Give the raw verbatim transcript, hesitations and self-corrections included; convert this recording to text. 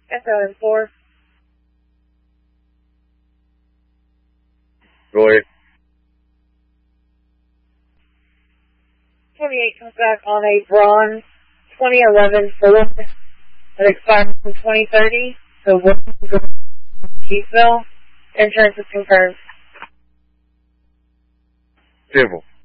Echo in four. Go ahead. twenty-eight comes back on a bronze twenty eleven Ford that expires in twenty thirty. So one Keithville. Insurance is confirmed. Civil.